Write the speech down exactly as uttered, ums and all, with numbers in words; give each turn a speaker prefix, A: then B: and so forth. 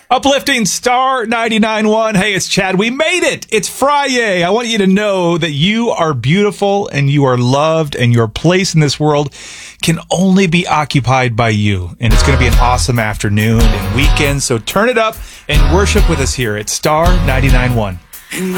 A: Uplifting Star ninety-nine point one. Hey, it's Chad. We made it. It's Friday. I want you to know that you are beautiful and you are loved and your place in this world can only be occupied by you. And it's going to be an awesome afternoon and weekend. So turn it up and worship with us here at Star ninety-nine point one.